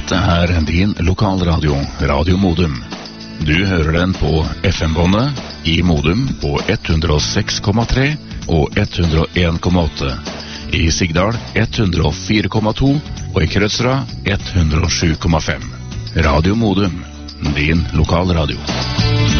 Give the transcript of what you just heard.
Dette er din lokalradio, Radio Modum. Du hører den på FM-båndet i Modum på 106,3 og 101,8. I Sigdal 104,2 og i Krødsra 107,5. Radio Modum, din lokalradio.